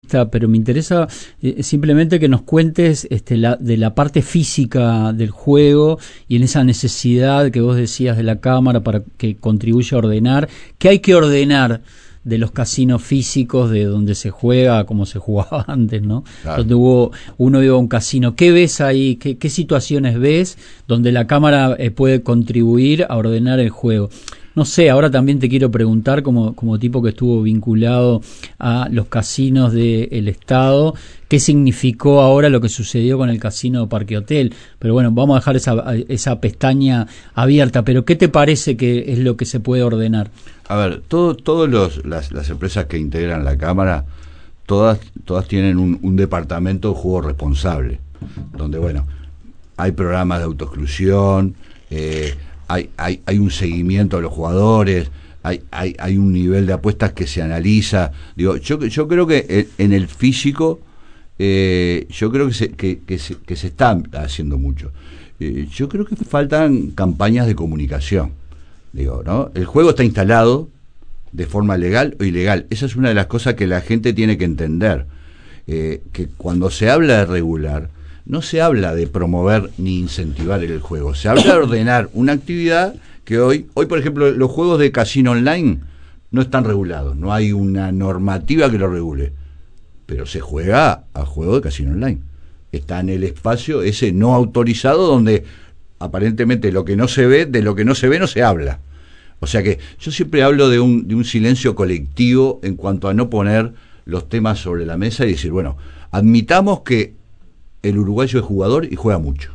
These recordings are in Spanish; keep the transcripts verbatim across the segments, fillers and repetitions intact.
especialista, pero me interesa eh, simplemente que nos cuentes este, la, de la parte física del juego y en esa necesidad que vos decías de la cámara para que contribuya a ordenar. ¿Qué hay que ordenar de los casinos físicos, de donde se juega como se jugaba antes, ¿no? Claro. Donde hubo, uno iba a un casino. ¿Qué ves ahí? ¿Qué, qué situaciones ves donde la cámara eh, puede contribuir a ordenar el juego? No sé, ahora también te quiero preguntar, como, como tipo que estuvo vinculado a los casinos del Estado, ¿qué significó ahora lo que sucedió con el casino Parque Hotel? Pero bueno, vamos a dejar esa, esa pestaña abierta, pero ¿qué te parece que es lo que se puede ordenar? A ver, todo, todos los, las, las empresas que integran la Cámara, todas, todas tienen un, un departamento de juego responsable, donde, bueno, hay programas de autoexclusión, eh, Hay, hay, hay un seguimiento de los jugadores, hay, hay, hay un nivel de apuestas que se analiza. Digo, yo, yo creo que en el físico, eh, yo creo que se, que, que, se, que se está haciendo mucho. Eh, yo creo que faltan campañas de comunicación. Digo, ¿no? El juego está instalado de forma legal o ilegal. Esa es una de las cosas que la gente tiene que entender. Eh, que cuando se habla de regular, no se habla de promover ni incentivar el juego, se habla de ordenar una actividad que hoy, hoy por ejemplo, los juegos de casino online no están regulados, no hay una normativa que lo regule, pero se juega a juego de casino online. Está en el espacio ese no autorizado donde aparentemente lo que no se ve, de lo que no se ve no se habla. O sea que yo siempre hablo de un, de un silencio colectivo en cuanto a no poner los temas sobre la mesa y decir, bueno, admitamos que el uruguayo es jugador y juega mucho.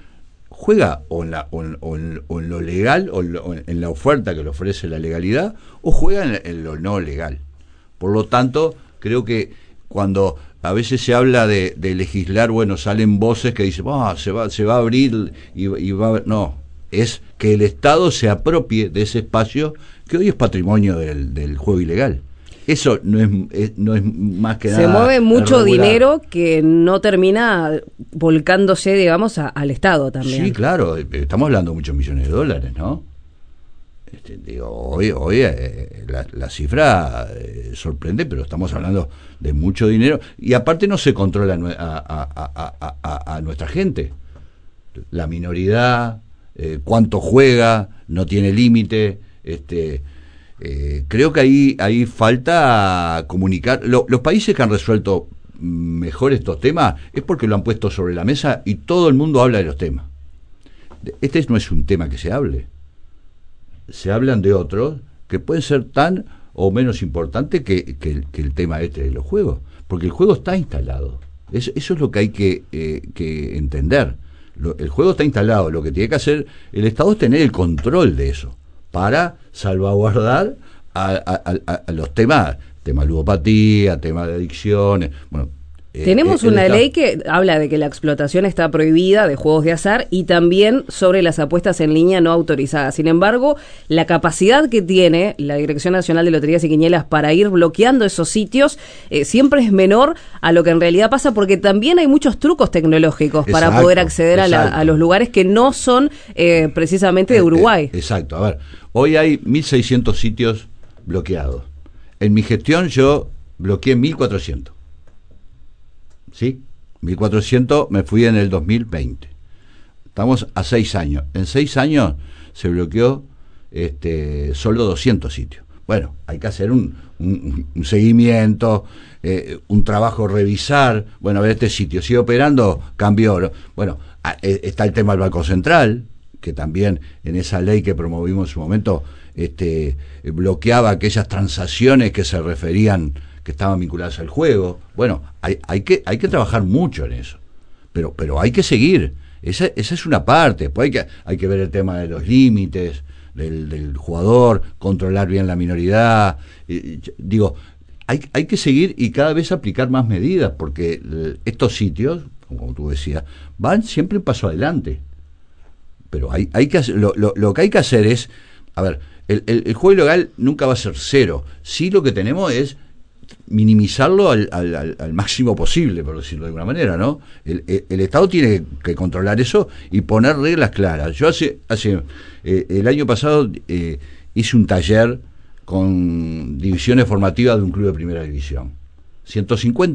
Juega o en, la, o en, o en, o en lo legal, o en, lo, o en la oferta que le ofrece la legalidad, o juega en, en lo no legal. Por lo tanto, creo que cuando a veces se habla de, de legislar, bueno, salen voces que dicen, oh, se va, se va a abrir y, y va a... No, es que el Estado se apropie de ese espacio que hoy es patrimonio del, del juego ilegal. Eso no es, es no es más que nada. Se mueve mucho dinero que no termina volcándose, digamos, a, al Estado también. Sí, claro, estamos hablando de muchos millones de dólares, ¿no? Este, digo, hoy hoy eh, la, la cifra eh, sorprende, pero estamos hablando de mucho dinero y aparte no se controla a, a, a, a, a nuestra gente. La minoridad, eh, cuánto juega, no tiene límite, este... Eh, creo que ahí, ahí falta comunicar. Lo, los países que han resuelto mejor estos temas es porque lo han puesto sobre la mesa y todo el mundo habla de los temas. Este no es un tema que se hable. Se hablan de otros que pueden ser tan o menos importantes que, que, que el tema este de los juegos. Porque el juego está instalado. Es, eso es lo que hay que, eh, que entender. Lo, el juego está instalado. Lo que tiene que hacer el Estado es tener el control de eso, para salvaguardar a, a, a, a los temas, tema de ludopatía, tema de adicciones. Bueno, tenemos eh, una está... ley que habla de que la explotación está prohibida de juegos de azar y también sobre las apuestas en línea no autorizadas. Sin embargo, la capacidad que tiene la Dirección Nacional de Loterías y Quinielas para ir bloqueando esos sitios eh, siempre es menor a lo que en realidad pasa, porque también hay muchos trucos tecnológicos exacto, para poder acceder a, la, a los lugares que no son eh, precisamente de Uruguay. Eh, eh, exacto, a ver, hoy hay mil seiscientos sitios bloqueados. En mi gestión yo bloqueé mil cuatrocientos. ¿Sí? mil cuatrocientos me fui en el dos mil veinte. Estamos a seis años. En seis años se bloqueó este, solo doscientos sitios. Bueno, hay que hacer un, un, un seguimiento, eh, un trabajo, revisar. Bueno, a ver, este sitio sigue operando, cambió. Bueno, a, eh, está el tema del Banco Central, que también en esa ley que promovimos en su momento este, bloqueaba aquellas transacciones que se referían, que estaban vinculadas al juego. Bueno, hay, hay que hay que trabajar mucho en eso, pero pero hay que seguir. Esa, esa es una parte. Después hay que hay que ver el tema de los límites del, del jugador, controlar bien la minoridad. Eh, digo, hay hay que seguir y cada vez aplicar más medidas, porque eh, estos sitios, como tú decías, van siempre un paso adelante. Pero hay hay que hacer, lo, lo, lo que hay que hacer es, a ver, el, el, el juego ilegal nunca va a ser cero. Sí, lo que tenemos es minimizarlo al, al, al máximo posible, por decirlo de alguna manera, ¿no? El, el, el Estado tiene que controlar eso y poner reglas claras. Yo hace, hace eh, el año pasado eh, hice un taller con divisiones formativas de un club de primera división. ciento cincuenta